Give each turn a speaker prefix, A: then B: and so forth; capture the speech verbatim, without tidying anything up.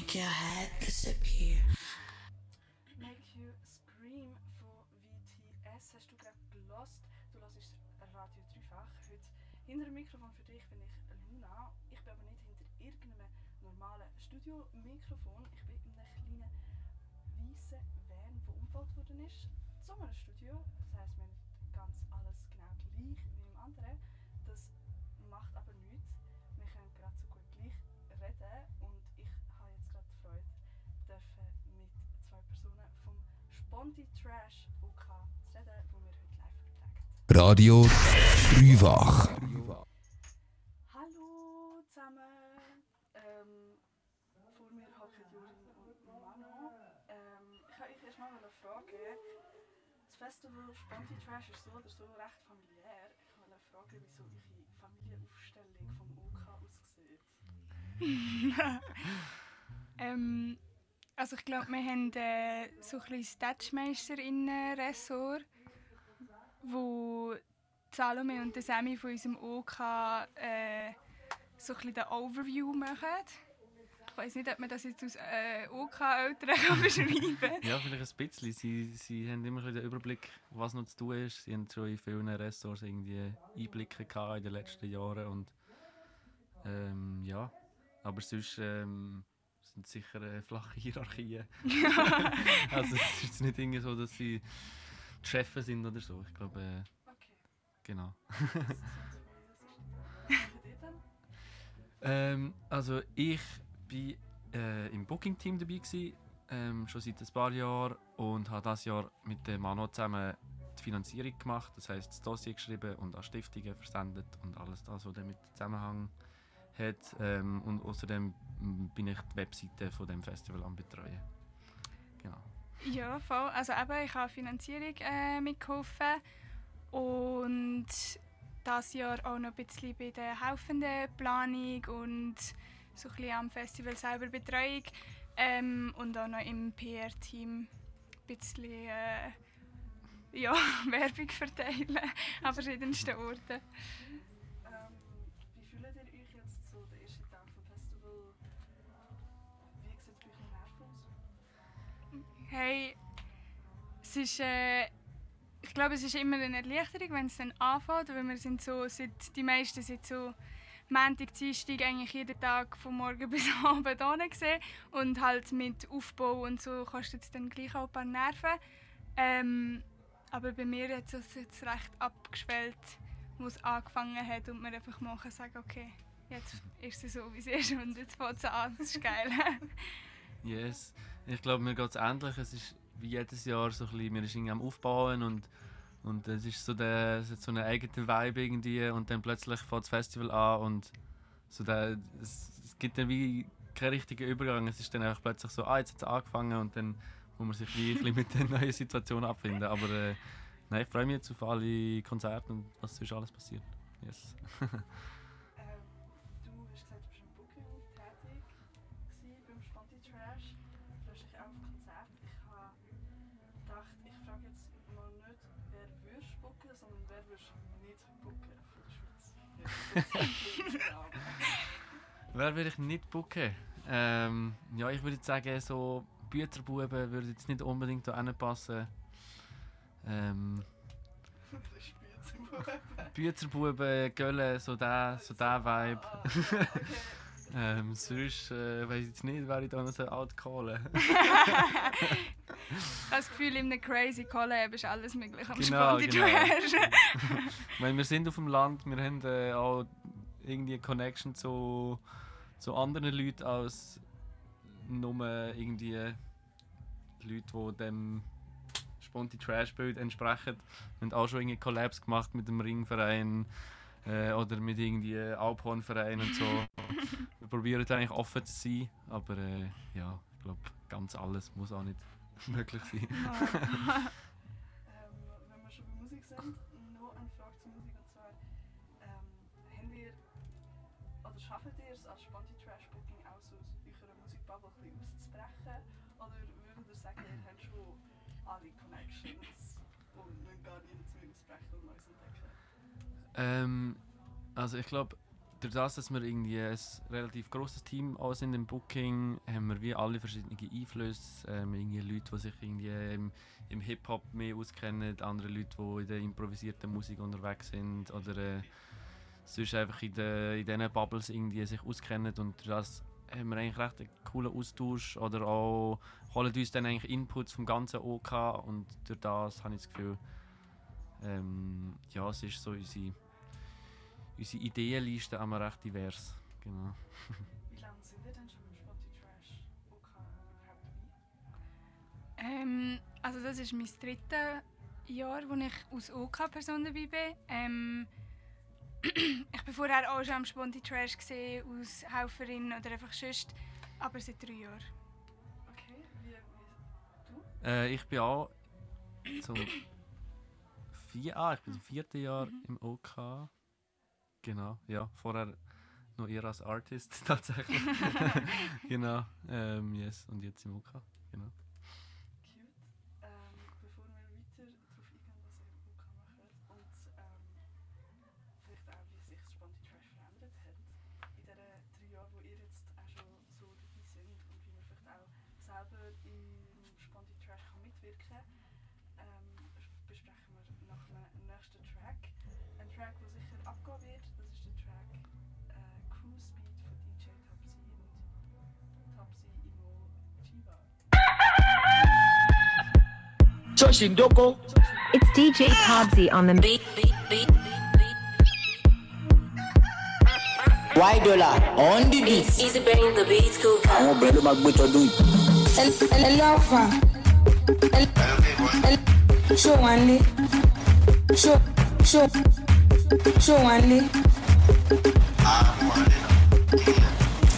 A: make your head disappear.
B: Make You Scream von V T S hast du gerade gelost. Du hörst Radio Dreifach. Heute hinter dem Mikrofon für dich bin ich Luna. Ich bin aber nicht hinter irgendeinem normalen Studiomikrofon. Ich bin in einem kleinen weißen Van, der umgebaut worden ist, zu einem Studio. Das heisst, wir haben nicht ganz alles genau gleich wie im anderen. Das macht aber nichts. Wir können gerade so gut gleich reden und ich habe jetzt gerade die Freude, dürfen mit zwei Personen vom Sponti Trash U K zu reden, die wir heute live übertragen.
C: Radio Dreifach.
B: Hallo zusammen! Ähm, vor mir hocken Jurin und Manu. Ähm, ich wollte euch erst mal fragen, das Festival Sponti Trash ist so oder so recht familiär. Ich wollte fragen, wieso eure Familienaufstellung vom U K aussieht.
D: ähm, also ich glaube, wir haben äh, so ein bisschen Statschmeister-Ressort, wo Salome und Sammy von unserem O K äh, so ein bisschen den Overview machen. Ich weiss nicht, ob man das jetzt aus äh, O K-Eltern beschreiben kann.
E: Ja, vielleicht ein bisschen. Sie, sie haben immer den Überblick, was noch zu tun ist. Sie haben schon in vielen Ressorts irgendwie Einblicke gehabt in den letzten Jahren. Und, ähm, ja. Aber sonst ähm, sind es sicher äh, flache Hierarchien. Also es ist jetzt nicht irgendwie so, dass sie die Chefs sind oder so. Ich glaube, äh,
B: Okay.
E: genau.
B: Was macht ihr denn?
E: ähm, also ich war äh, im Booking-Team dabei, gewesen, ähm, schon seit ein paar Jahren und habe dieses Jahr mit dem Mano zusammen die Finanzierung gemacht. Das heisst, das Dossier geschrieben und an Stiftungen versendet und alles das, was damit Zusammenhang hat. Ähm, und außerdem bin ich die Webseite von dem Festival am betreuen. Genau.
D: Ja, voll. Also eben, ich habe Finanzierung äh, mitgeholfen und dieses Jahr auch noch ein bisschen bei der helfenden Planung und so ein bisschen am Festival selber Betreuung ähm, und auch noch im P R-Team ein bisschen äh, ja, Werbung verteilen an verschiedensten Orten.
B: Ähm, wie fühlt ihr euch jetzt so den ersten Tag vom Festival? Wie sieht es bei euch Nerven aus?
D: Hey, es ist, äh, ich glaube, es ist immer eine Erleichterung, wenn es dann anfängt, weil wir sind so, seit, die meisten sind so Montag, Dienstag eigentlich jeden Tag von morgen bis abend da gesehen und halt mit Aufbau und so kostet es dann gleich auch ein paar Nerven. Ähm, aber bei mir hat es jetzt recht abgeschwellt, wo es angefangen hat und wir einfach mal sagen, okay, jetzt ist es so, wie es ist und jetzt fängt es an, das ist geil.
E: Yes. Ich glaube, mir geht es ähnlich. Es ist wie jedes Jahr so ein bisschen, wir sind am Aufbauen und, und es ist so, der, es hat so eine eigene Vibe irgendwie und dann plötzlich fängt das Festival an und so der, es, es gibt dann wie keinen richtigen Übergang. Es ist dann einfach plötzlich so, ah, jetzt hat es angefangen und dann muss man sich wie ein bisschen mit der neuen Situation abfinden. Aber äh, nein, ich freue mich jetzt auf alle Konzerte und was sonst alles passiert. Yes.
B: Ähm, du hast gesagt, du bist im Booking tätig gewesen, beim Sponti Trash. Du hast dich auch auf Konzert. Ich habe gedacht, ich frage jetzt mal nicht, wer würdest booken, sondern wer würdest nicht booken von der Schweiz.
E: Wer würde ich nicht booken? Ähm, ja, ich würde sagen, so Büterbuben würde jetzt nicht unbedingt da passen. Ähm, Büterbuben, Gölle, so der, so der Vibe.
B: Ah, okay.
E: ähm, sonst äh, weiß ich jetzt nicht, wer ich da noch so alt callen.
D: Ich habe das Gefühl, in einem Crazy Collab ist alles möglich am
E: Genau,
D: Sponti
E: genau.
D: Trash.
E: Ich meine, wir sind auf dem Land, wir haben äh, auch irgendwie eine Connection zu, zu anderen Leuten als nur irgendwie Leute, die dem Sponti Trash Bild entsprechen. Wir haben auch schon irgendwie Collabs gemacht mit dem Ringverein äh, oder mit irgendwie Alphornverein und so. Wir probieren eigentlich offen zu sein, aber äh, ja, ich glaube, ganz alles muss auch nicht möglich sein.
B: Ähm, wenn wir schon bei Musik sind, noch eine Frage zur Musik und zwar, ähm, haben wir, oder schafft ihr es als Sponti Trash Booking auch so aus eurer Musikbubble ein bisschen auszubrechen? Oder würdet ihr sagen, ihr habt schon alle Connections und müsst gar nicht zu ausbrechen und Neues entdecken?
E: Ähm, also ich glaube, durch das, dass wir irgendwie ein relativ grosses Team auch sind im Booking, haben wir wie alle verschiedene Einflüsse. Ähm, irgendwie Leute, die sich irgendwie im, im Hip-Hop mehr auskennen, andere Leute, die in der improvisierten Musik unterwegs sind oder äh, sonst einfach in, de, in diesen Bubbles irgendwie sich auskennen. Und durch das haben wir eigentlich recht einen coolen Austausch oder auch holen uns dann eigentlich Inputs vom ganzen O K und durch das habe ich das Gefühl, ähm, ja, es ist so unsere, unsere Ideenliste immer recht divers. Genau.
B: Wie lange sind wir denn schon im Spotty Trash O K überhaupt dabei?
D: Ähm, also das ist mein drittes Jahr, wo ich als O K-Person dabei bin. Ähm, ich war vorher auch schon am Sponti Trash gesehen, als Helferin oder einfach sonst, aber seit drei Jahren.
B: Okay, wie, wie du?
E: Äh, ich bin auch zum vier, ah, ich bin im vierten Jahr
D: Mhm.
E: im O K. Genau, ja, vorher noch eher als Artist tatsächlich. Genau, ähm, yes, und jetzt im O K, genau.
B: Cute. Ähm, bevor wir weiter darauf eingehen, was ihr im O K macht und ähm, vielleicht auch, wie sich das Sponti Trash verändert hat, in diesen drei Jahren, wo ihr jetzt auch schon so dabei sind und wie man vielleicht auch selber im Sponti Trash kann mitwirken kann, ähm, besprechen wir nach einem nächsten Track. Ein Track, der sicher abgehen wird, das ist der Track äh, Cruise Speed von D J Topsy und Topsy Imo Chiba.
F: Choshindoko.
G: It's D J Topsy on the beat.
A: Beat, beat, beat, beat.
F: Why dollar on the beat?
A: Easy, easy bring the beats, cool.
F: Àwọn obìnrin ló máa gbé tọdún yìí.
H: Ẹlẹ́ọ̀fà ṣó wà ní ṣó ṣó ṣó wà ní.
I: I'm running up.